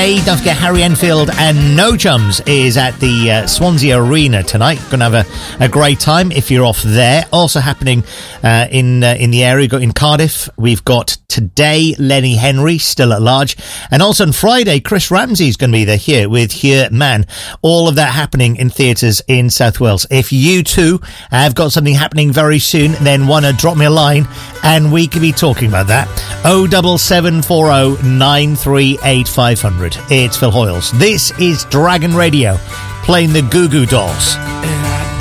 today. Don't forget Harry Enfield and No Chums is at the Swansea Arena tonight. Going to have a great time if you're off there. Also happening in the area, in Cardiff, we've got today Lenny Henry still at large, and also on Friday Chris Ramsey is going to be there here with Here Man. All of that happening in theatres in South Wales. If you too have got something happening very soon, then want to drop me a line and we could be talking about that. 07740 938 500. It's Phil Hoyles. This is Dragon Radio playing the Goo Goo Dolls.